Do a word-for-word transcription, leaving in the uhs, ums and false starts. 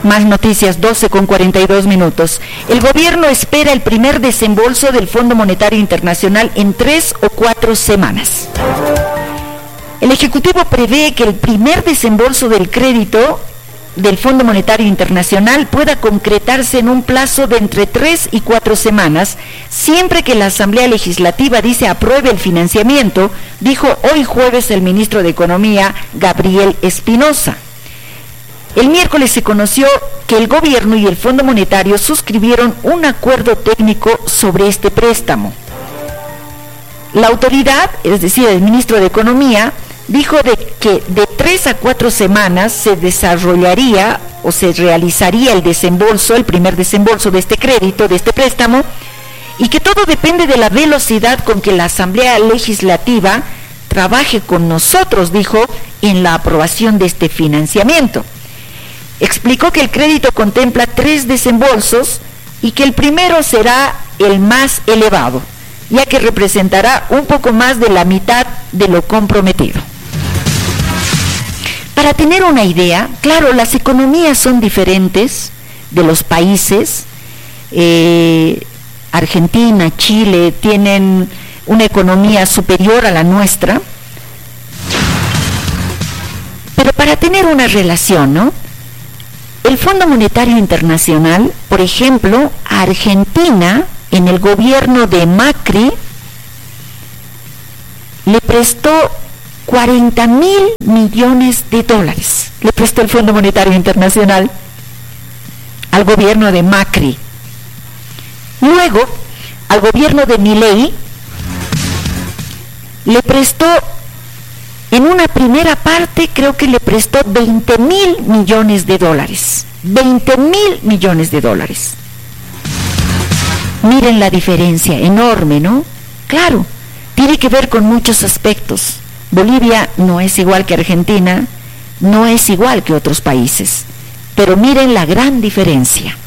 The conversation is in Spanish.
Más noticias, doce con cuarenta y dos minutos. El gobierno espera el primer desembolso del Fondo Monetario Internacional en tres o cuatro semanas. El Ejecutivo prevé que el primer desembolso del crédito del Fondo Monetario Internacional pueda concretarse en un plazo de entre tres y cuatro semanas, siempre que la Asamblea Legislativa, dice, apruebe el financiamiento, dijo hoy jueves el ministro de Economía, Gabriel Espinosa. El miércoles se conoció que el gobierno y el Fondo Monetario suscribieron un acuerdo técnico sobre este préstamo. La autoridad, es decir, el ministro de Economía, dijo de que de tres a cuatro semanas se desarrollaría o se realizaría el desembolso, el primer desembolso de este crédito, de este préstamo, y que todo depende de la velocidad con que la Asamblea Legislativa trabaje con nosotros, dijo, en la aprobación de este financiamiento. Explicó que el crédito contempla tres desembolsos y que el primero será el más elevado, ya que representará un poco más de la mitad de lo comprometido. Para tener una idea, claro, las economías son diferentes de los países. eh, Argentina, Chile tienen una economía superior a la nuestra, pero para tener una relación, ¿no? El Fondo Monetario Internacional, por ejemplo, a Argentina, en el gobierno de Macri, le prestó cuarenta mil millones de dólares. Le prestó el Fondo Monetario Internacional al gobierno de Macri. Luego, al gobierno de Milei, le prestó, en una primera parte, creo que le prestó veinte mil millones de dólares. veinte mil millones de dólares. Miren la diferencia, enorme, ¿no? Claro, tiene que ver con muchos aspectos. Bolivia no es igual que Argentina, no es igual que otros países, pero miren la gran diferencia.